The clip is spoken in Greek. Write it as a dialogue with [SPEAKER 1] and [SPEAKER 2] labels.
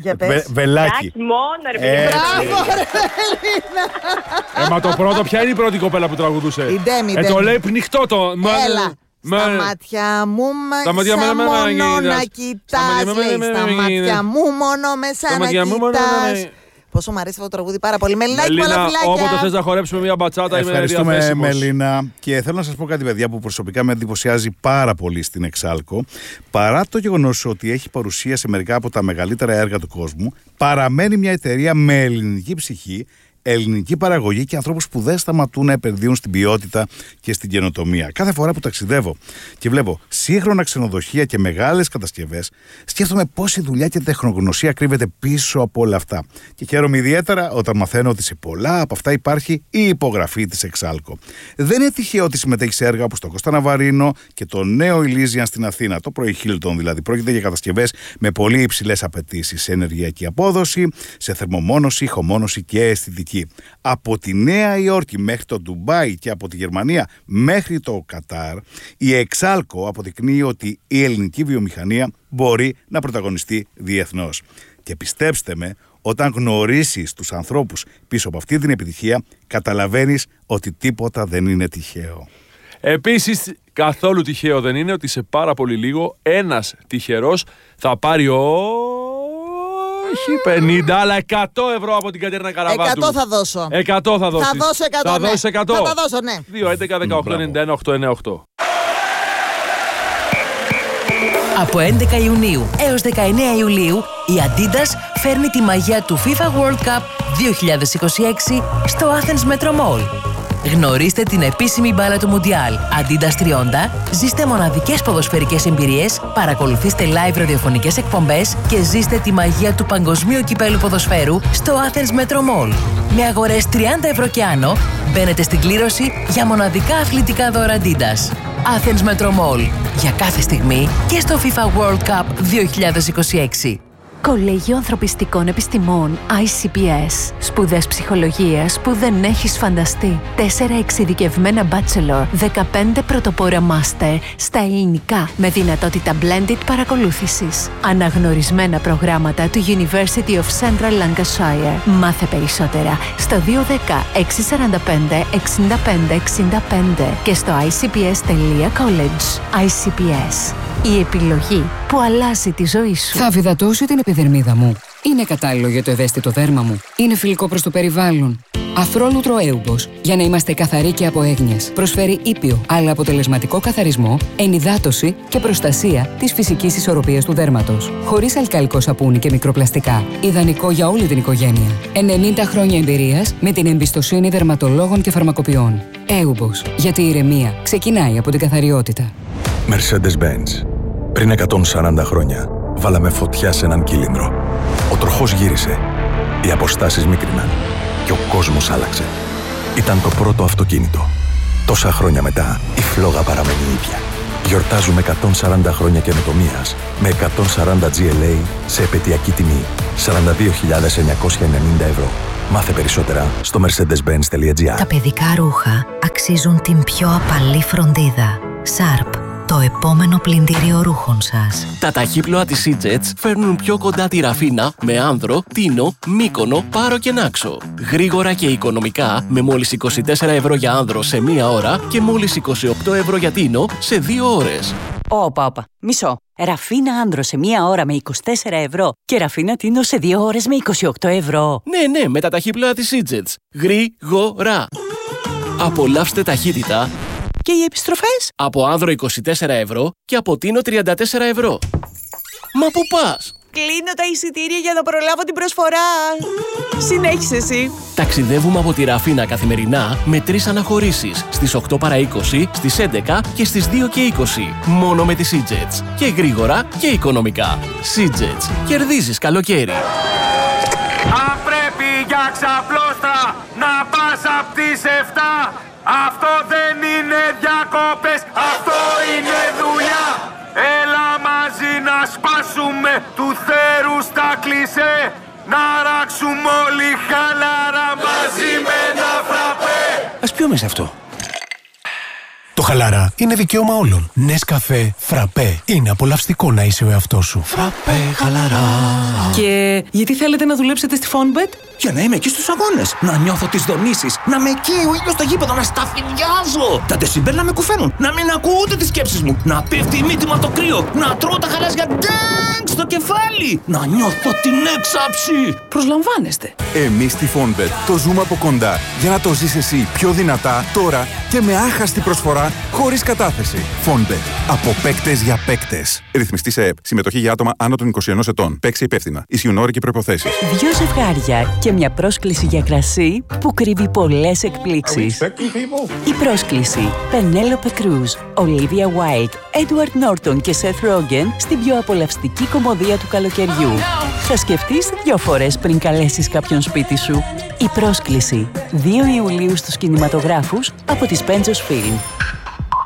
[SPEAKER 1] Για πες.
[SPEAKER 2] Βελάκι.
[SPEAKER 3] Μόνο ρε παιδιά.
[SPEAKER 1] Μπράβο, ρε Ελίνα.
[SPEAKER 4] Μα το πρώτο, ποια είναι η πρώτη κοπέλα που τραγουδούσε?
[SPEAKER 1] Η Ντέμι.
[SPEAKER 4] Το λέει πνιχτό το.
[SPEAKER 1] Έλα. Στα μάτια μου μόνο να κοιτάς, λέει. Στα μάτια μου μόνο μέσα να κοιτάς. Πόσο μου αρέσει αυτό το τραγούδι, πάρα πολύ. Μελινάκη, πολλά φιλάκια.
[SPEAKER 4] Όποτε θες να χορέψουμε μια μπατσάτα, είμαι διαθέσιμος.
[SPEAKER 2] Ευχαριστούμε, Μελίνα. Και θέλω να σας πω κάτι, παιδιά, που προσωπικά με εντυπωσιάζει πάρα πολύ στην Εξάλκο. Παρά το γεγονός ότι έχει παρουσία σε μερικά από τα μεγαλύτερα έργα του κόσμου, παραμένει μια εταιρεία με ελληνική ψυχή, ελληνική παραγωγή και ανθρώπους που δεν σταματούν να επενδύουν στην ποιότητα και στην καινοτομία. Κάθε φορά που ταξιδεύω και βλέπω σύγχρονα ξενοδοχεία και μεγάλες κατασκευές, σκέφτομαι πόση δουλειά και τεχνογνωσία κρύβεται πίσω από όλα αυτά. Και χαίρομαι ιδιαίτερα όταν μαθαίνω ότι σε πολλά από αυτά υπάρχει η υπογραφή της Εξάλκο. Δεν είναι τυχαίο ότι συμμετέχει σε έργα όπως το Κώστα Ναβαρίνο και το νέο Elysian στην Αθήνα, το πρωί Hilton δηλαδή. Πρόκειται για κατασκευές με πολύ υψηλές απαιτήσεις σε ενεργειακή απόδοση, σε θερμομόνωση, ηχομόνωση και αισθητική. Από τη Νέα Υόρκη μέχρι το Ντουμπάι και από τη Γερμανία μέχρι το Κατάρ, η Εξάλκο αποδεικνύει ότι η ελληνική βιομηχανία μπορεί να πρωταγωνιστεί διεθνώς. Και πιστέψτε με, όταν γνωρίσεις τους ανθρώπους πίσω από αυτή την επιτυχία, καταλαβαίνεις ότι τίποτα δεν είναι τυχαίο.
[SPEAKER 4] Επίσης, καθόλου τυχαίο δεν είναι ότι σε πάρα πολύ λίγο ένας τυχερός θα πάρει όχι 50, αλλά 100 ευρώ από την Κατερίνα Καραβάτου.
[SPEAKER 1] 100 θα δώσω.
[SPEAKER 4] 100 θα δώσεις.
[SPEAKER 1] Θα δώσω 100.
[SPEAKER 4] Θα δώσεις 100.
[SPEAKER 1] Θα τα δώσω, ναι.
[SPEAKER 4] 2-11-18-91-898.
[SPEAKER 5] Από 11 Ιουνίου έως 19 Ιουλίου, η Adidas φέρνει τη μαγεία του FIFA World Cup 2026 στο Athens Metro Mall. Γνωρίστε την επίσημη μπάλα του Μουντιάλ Adidas 30, ζήστε μοναδικές ποδοσφαιρικές εμπειρίες, παρακολουθήστε live ραδιοφωνικές εκπομπές και ζήστε τη μαγεία του παγκοσμίου κυπέλου ποδοσφαίρου στο Athens Metro Mall. Με αγορές 30 ευρώ και άνω, μπαίνετε στην κλήρωση για μοναδικά αθλητικά δώρα Adidas. Athens Metro Mall. Για κάθε στιγμή και στο FIFA World Cup 2026.
[SPEAKER 6] Κολέγιο Ανθρωπιστικών Επιστημών ICPS. Σπουδές ψυχολογίας που δεν έχεις φανταστεί. 4 εξειδικευμένα bachelor, 15 πρωτοπόρα master στα ελληνικά με δυνατότητα blended παρακολούθησης. Αναγνωρισμένα προγράμματα του University of Central Lancashire. Μάθε περισσότερα στο 210 645 65 65 και στο icps.college. ICPS. Η επιλογή που αλλάζει τη ζωή σου.
[SPEAKER 7] Θα βιδατώσω την επιδερμίδα μου. Είναι κατάλληλο για το ευαίσθητο δέρμα μου. Είναι φιλικό προς το περιβάλλον. Αφρόλουτρο Έουμπος, για να είμαστε καθαροί και από έγνοιες. Προσφέρει ήπιο, αλλά αποτελεσματικό καθαρισμό, ενυδάτωση και προστασία της φυσικής ισορροπίας του δέρματος. Χωρίς αλκαλικό σαπούνι και μικροπλαστικά. Ιδανικό για όλη την οικογένεια. 90 χρόνια εμπειρίας με την εμπιστοσύνη δερματολόγων και φαρμακοποιών. Έουμπος, γιατί η ηρεμία ξεκινάει από την καθαριότητα.
[SPEAKER 8] Mercedes-Benz. Πριν 140 χρόνια, βάλαμε φωτιά σε έναν κύλινδρο. Ο τροχός γύρισε. Οι αποστάσεις μίκριναν. Και ο κόσμος άλλαξε. Ήταν το πρώτο αυτοκίνητο. Τόσα χρόνια μετά, η φλόγα παραμένει ίδια. Γιορτάζουμε 140 χρόνια καινοτομίας με 140 GLA σε επαιτειακή τιμή 42.990 ευρώ. Μάθε περισσότερα στο mercedes-benz.gr.
[SPEAKER 9] Τα παιδικά ρούχα αξίζουν την πιο απαλή φροντίδα. Sharp. Το επόμενο πλυντήριο ρούχων σας.
[SPEAKER 10] Τα ταχύπλοα της Seajets φέρνουν πιο κοντά τη Ραφίνα με Άνδρο, Τίνο, Μύκονο, Πάρο και Νάξο. Γρήγορα και οικονομικά με μόλις 24 ευρώ για Άνδρο σε 1 ώρα και μόλις 28 ευρώ για Τίνο σε 2 ώρες.
[SPEAKER 11] Όπα, μισό. Ραφίνα Άνδρο σε 1 ώρα με 24 ευρώ και Ραφίνα Τίνο σε 2 ώρες με 28 ευρώ.
[SPEAKER 10] Ναι, με τα ταχύπλοα της Seajets. Γρήγορα. Απολαύστε ταχύτητα.
[SPEAKER 11] Και οι επιστροφές?
[SPEAKER 10] Από Άνδρο 24 ευρώ και από Τίνο 34 ευρώ. Μα πού πας?
[SPEAKER 11] Κλείνω τα εισιτήρια για να προλάβω την προσφορά. Συνέχισε εσύ.
[SPEAKER 10] Ταξιδεύουμε από τη Ραφίνα καθημερινά με 3 αναχωρήσεις. Στις 8 παρά 20, στις 11 και στις 2 και 20. Μόνο με τη Seajets. Και γρήγορα και οικονομικά. Seajets. Κερδίζεις καλοκαίρι.
[SPEAKER 12] Αν πρέπει για ξαπλώστρα να πας απ' τις 7, αυτό δεν είναι διακόπες, αυτό είναι δουλειά. Έλα μαζί να σπάσουμε του θέρου στα κλισέ, να ράξουμε όλοι χαλάρα μαζί με ένα φραπέ.
[SPEAKER 13] Ας πιούμε σε αυτό.
[SPEAKER 2] Το
[SPEAKER 3] χαλαρά είναι δικαίωμα όλων. Νεσκαφέ, φραπέ. Είναι απολαυστικό να είσαι ο εαυτός σου.
[SPEAKER 13] Φραπέ, χαλαρά.
[SPEAKER 14] Και γιατί θέλετε να δουλέψετε στη Fonbet?
[SPEAKER 13] Για να είμαι εκεί στους αγώνες. Να νιώθω τις δονήσεις. Να με καίει ο ήλιος στο γήπεδο. Να σταφυδιάζω. Τα ντεσιμπέλ να με κουφαίνουν. Να μην ακούω ούτε τις σκέψεις μου. Να πέφτει η μύτη μου από το κρύο. Να τρώω τα γαλάζια ντέγκ στο κεφάλι. Να νιώθω την έξαψη.
[SPEAKER 14] Προσλαμβάνεστε.
[SPEAKER 15] Εμείς στη Fonbet το ζούμε από κοντά. Για να το ζεις εσύ πιο δυνατά, τώρα και με άχαστη προσφορά, χωρίς κατάθεση. Fonbet. Από παίκτες για παίκτες. Ρυθμιστή σε ΕΠ. Συμμετοχή για άτομα άνω των 21 ετών. Παίξει υπεύθυνα. Ισχύουν όροι και προϋποθέσεις.
[SPEAKER 11] 2 ζευγάρια και μια πρόσκληση για κρασί που κρύβει πολλές εκπλήξεις. Η πρόσκληση. Penelope Cruz, Olivia Wilde, Edward Norton και Seth Rogen στην πιο απολαυστική κομμωδία του καλοκαιριού. Θα σκεφτείς 2 φορές πριν καλέσεις κάποιον σπίτι σου. Η πρόσκληση. 2 Ιουλίου στους κινηματογράφους από τις Pentos Film.